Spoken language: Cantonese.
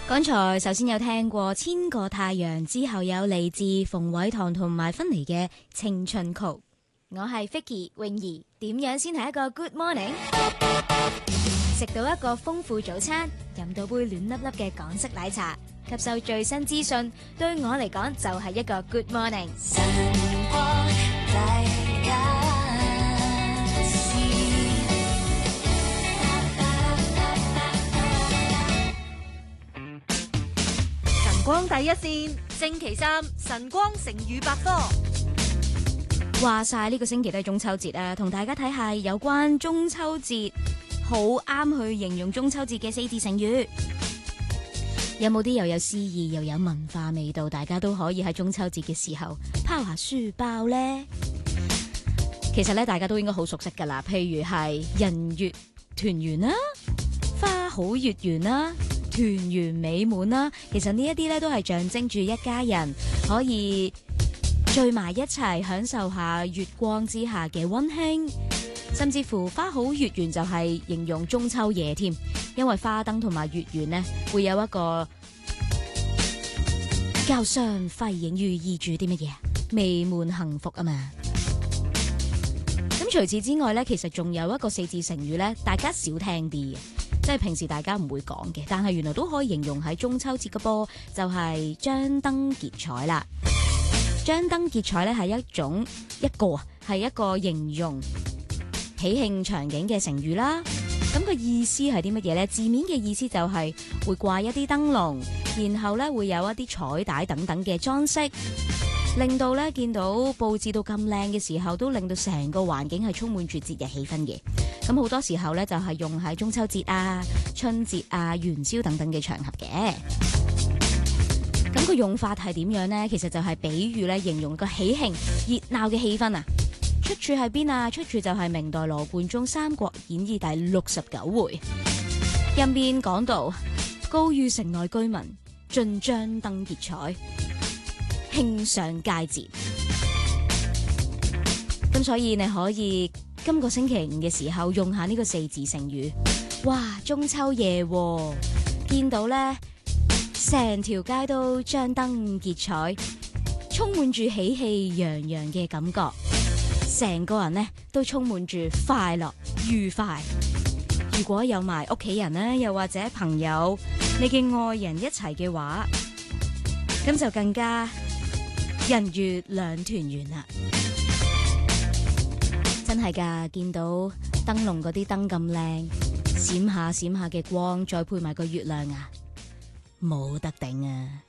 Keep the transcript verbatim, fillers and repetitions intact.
剛才首先有聽過千個太陽，之後有嚟自馮偉棠同埋芬妮嘅青春曲。我係 Vicky 泳兒，點樣先係一個 Good Morning？ 食到一個豐富早餐，飲到杯暖粒粒嘅港式奶茶，吸收最新資訊，對我嚟講就係一個 Good Morning。晨光大家晨光第一線，星期三晨光成語百科。 話晒呢個星期都係中秋節啊，同大家睇下有關中秋節好啱去形容中秋節嘅四字成語。有冇啲又有詩意又有文化味道，大家都可以喺中秋節嘅時候拋下書包呢？其實咧，大家都應該好熟悉噶啦，譬如係人月團圓啦，花好月圓啦，團圓美滿啦。其實呢一啲咧都係象徵住一家人可以聚埋一齊享受下月光之下嘅溫馨，甚至乎花好月圓就係形容中秋夜添，因為花燈同埋月圓呢會有一個交相輝映，寓意住啲乜嘢？美滿幸福啊嘛！咁除此之外呢，其實仲有一個四字成語呢，大家少聽啲嘅，即係平時大家唔會講嘅，但係原來都可以形容喺中秋節嘅噃，就係張燈結綵啦。張燈結綵咧係一種一個啊，係一個形容喜慶場景嘅成語啦。咁個意思係啲乜嘢呢？字面嘅意思就係會掛一啲燈籠，然後咧會有一啲彩帶等等嘅裝飾，令到咧見到佈置到咁靚嘅時候，都令到成個環境係充滿住節日氣氛嘅。咁好多時候咧就係用喺中秋節啊、春節啊、元宵等等嘅場合嘅。咁個用法係點樣呢？其實就係比喻咧，形容個喜慶熱鬧嘅氣氛啊。出處喺邊啊？出處就係明代羅貫中《三國演義》第六十九回入面講到，高於城內居民盡張燈結綵，慶上佳節。咁所以你可以今個星期五嘅時候用下呢個四字成語。哇！中秋夜喎，見到呢。成條街都張燈結綵，充滿住喜氣洋洋嘅感覺，成個人呢都充滿住快樂愉快。如果有埋屋企人呢，又或者朋友，你嘅愛人一齊嘅話，咁就更加人月兩團圓啦。真係噶，見到燈籠嗰啲燈咁靚，閃下閃下嘅光，再配埋個月亮啊！冇得頂啊！